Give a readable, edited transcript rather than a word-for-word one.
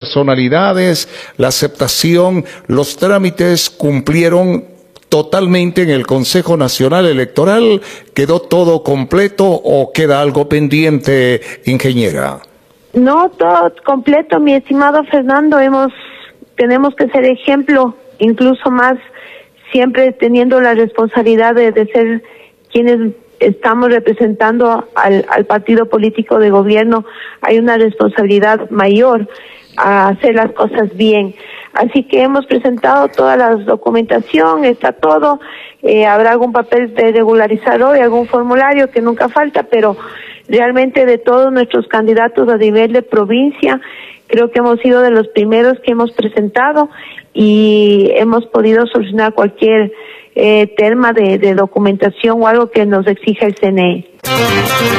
personalidades, la aceptación, los trámites cumplieron totalmente en el Consejo Nacional Electoral? ¿Quedó todo completo o queda algo pendiente, ingeniera? No, todo completo, mi estimado Fernando. Tenemos que ser ejemplo, incluso más, siempre teniendo la responsabilidad de ser quienes estamos representando al partido político de gobierno. Hay una responsabilidad mayor a hacer las cosas bien. Así que hemos presentado toda la documentación, está todo. Habrá algún papel de regularizar hoy, algún formulario que nunca falta, pero realmente de todos nuestros candidatos a nivel de provincia, creo que hemos sido de los primeros que hemos presentado y hemos podido solucionar cualquier tema de documentación o algo que nos exija el CNE.